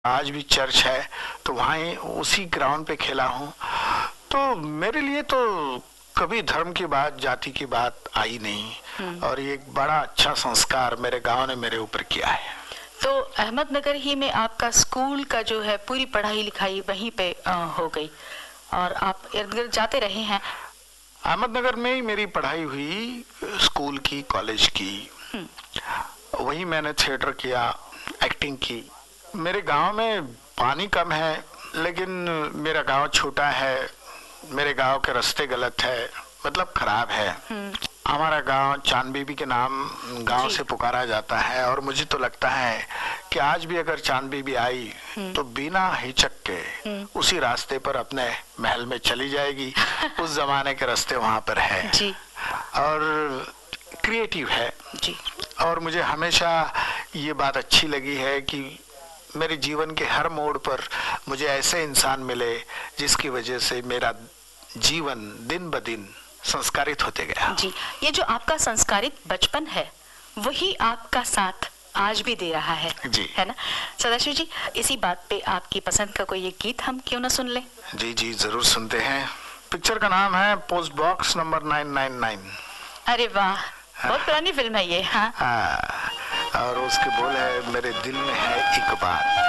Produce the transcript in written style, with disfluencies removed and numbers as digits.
आज भी चर्च है तो वहाँ ही उसी ग्राउंड पे खेला हूँ। तो मेरे लिए तो कभी धर्म की बात, जाति की बात आई नहीं और ये एक बड़ा अच्छा संस्कार मेरे गांव ने मेरे ऊपर किया है। तो अहमदनगर ही में आपका स्कूल का जो है पूरी पढ़ाई लिखाई वहीं पे हो गई और आप इर्द गिर्द जाते रहे हैं? अहमदनगर में ही मेरी पढ़ाई हुई, स्कूल की, कॉलेज की। वही मैंने थिएटर किया, एक्टिंग की। मेरे गांव में पानी कम है, लेकिन मेरा गांव छोटा है, मेरे गांव के रास्ते गलत है, मतलब खराब है। हमारा गांव चांद बीबी के नाम गांव से पुकारा जाता है और मुझे तो लगता है कि आज भी अगर चांद बीबी आई तो बिना हिचक के उसी रास्ते पर अपने महल में चली जाएगी। उस जमाने के रास्ते वहां पर है जी। और क्रिएटिव है जी। और मुझे हमेशा ये बात अच्छी लगी है कि मेरे जीवन के हर मोड़ पर मुझे ऐसे इंसान मिले जिसकी वजह से मेरा जीवन दिन ब दिन संस्कारित होते गया। जी, ये जो आपका संस्कारित बचपन है वही आपका साथ आज भी दे रहा है जी, है ना सदाशिव जी? इसी बात पे आपकी पसंद का कोई एक गीत हम क्यों ना सुन लें? जी जी जरूर सुनते हैं। पिक्चर का नाम है पोस्ट बॉक्स नंबर 999। अरे वाह, बहुत पुरानी फिल्म है ये। हाँ, और उसके बोल है, मेरे दिल में है एक बात।